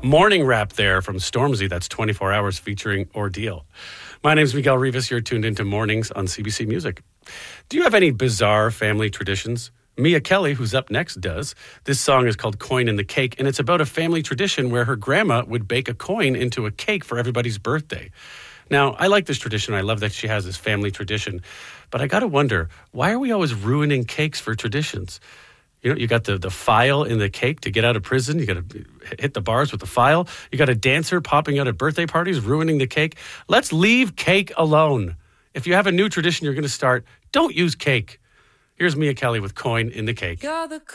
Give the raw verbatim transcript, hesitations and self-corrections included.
Morning rap there from Stormzy. That's twenty-four hours featuring Ordeal. My name's Miguel Rivas. You're tuned into Mornings on C B C Music. Do you have any bizarre family traditions? Mia Kelly, who's up next, does. This song is called Coin in the Cake, and it's about a family tradition where her grandma would bake a coin into a cake for everybody's birthday. Now, I like this tradition. I love that she has this family tradition. But I got to wonder, why are we always ruining cakes for traditions? You know, you got the, the file in the cake to get out of prison. You got to hit the bars with the file. You got a dancer popping out at birthday parties, ruining the cake. Let's leave cake alone. If you have a new tradition you're going to start, don't use cake. Here's Mia Kelly with Coin in the Cake. You're the